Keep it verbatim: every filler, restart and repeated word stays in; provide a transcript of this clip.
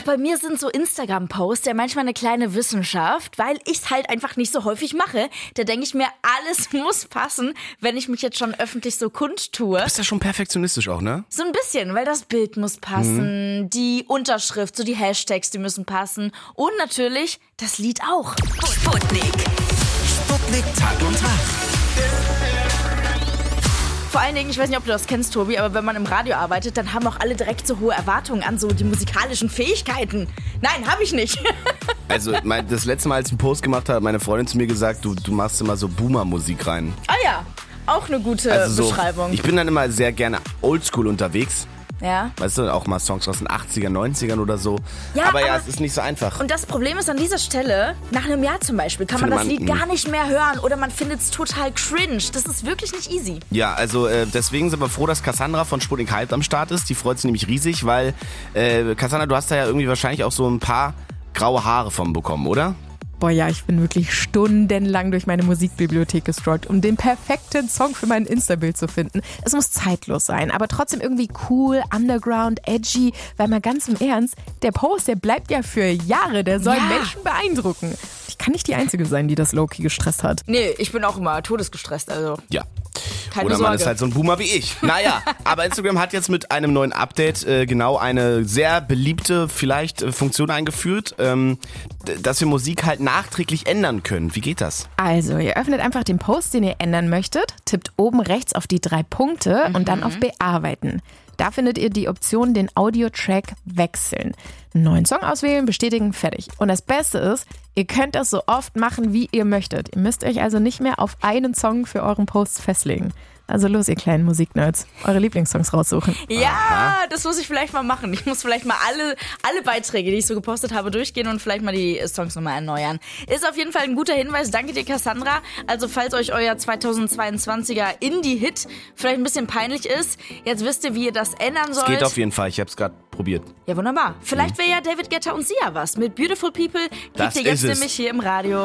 bei mir sind so Instagram-Posts ja manchmal eine kleine Wissenschaft, weil ich es halt einfach nicht so häufig mache. Da denke ich mir, alles muss passen, wenn ich mich jetzt schon öffentlich so kundtue. Du bist ja schon perfektionistisch auch, ne? So ein bisschen, weil das Bild muss passen, mhm. die Unterschrift, so die Hashtags, die müssen passen und natürlich das Lied auch. Sputnik. Sputnik Tag und Tag. Vor allen Dingen, ich weiß nicht, ob du das kennst, Tobi, aber wenn man im Radio arbeitet, dann haben auch alle direkt so hohe Erwartungen an so die musikalischen Fähigkeiten. Nein, habe ich nicht. Also mein, das letzte Mal, als ich einen Post gemacht habe, hat meine Freundin zu mir gesagt, du, du machst immer so Boomer-Musik rein. Ah ja, auch eine gute also so, Beschreibung. Ich bin dann immer sehr gerne oldschool unterwegs. Ja. Weißt du, auch mal Songs aus den achtziger, neunzigern oder so. Ja, aber, aber ja, aber es ist nicht so einfach. Und das Problem ist an dieser Stelle, nach einem Jahr zum Beispiel, kann man das Lied gar nicht mehr hören oder man findet es total cringe. Das ist wirklich nicht easy. Ja, also äh, deswegen sind wir froh, dass Cassandra von Sputnik Hyped am Start ist. Die freut sich nämlich riesig, weil äh, Cassandra, du hast da ja irgendwie wahrscheinlich auch so ein paar graue Haare von bekommen, oder? Boah ja, ich bin wirklich stundenlang durch meine Musikbibliothek gestrollt, um den perfekten Song für mein Insta-Bild zu finden. Es muss zeitlos sein, aber trotzdem irgendwie cool, underground, edgy, weil mal ganz im Ernst, der Post, der bleibt ja für Jahre, der soll ja. Menschen beeindrucken. Ich kann nicht die Einzige sein, die das low-key gestresst hat. Nee, ich bin auch immer todesgestresst, also. Ja. Keine Oder man Sorge. ist halt so ein Boomer wie ich. Naja, aber Instagram hat jetzt mit einem neuen Update äh, genau eine sehr beliebte vielleicht äh, Funktion eingeführt, ähm, d- dass wir Musik halt nachträglich ändern können. Wie geht das? Also, ihr öffnet einfach den Post, den ihr ändern möchtet, tippt oben rechts auf die drei Punkte mhm. und dann auf Bearbeiten. Da findet ihr die Option, den Audio-Track wechseln. Einen neuen Song auswählen, bestätigen, fertig. Und das Beste ist, ihr könnt das so oft machen, wie ihr möchtet. Ihr müsst euch also nicht mehr auf einen Song für euren Post festlegen. Also los, ihr kleinen Musiknerds, eure Lieblingssongs raussuchen. Ja, Aha. das muss ich vielleicht mal machen. Ich muss vielleicht mal alle, alle Beiträge, die ich so gepostet habe, durchgehen und vielleicht mal die Songs nochmal erneuern. Ist auf jeden Fall ein guter Hinweis. Danke dir, Cassandra. Also falls euch euer zweitausendzweiundzwanziger Indie-Hit vielleicht ein bisschen peinlich ist, jetzt wisst ihr, wie ihr das ändern sollt. Es geht auf jeden Fall, ich habe es gerade probiert. Ja, wunderbar. Vielleicht wäre ja David Guetta und Sia was. Mit Beautiful People kriegt Das ihr jetzt ist es. nämlich hier im Radio.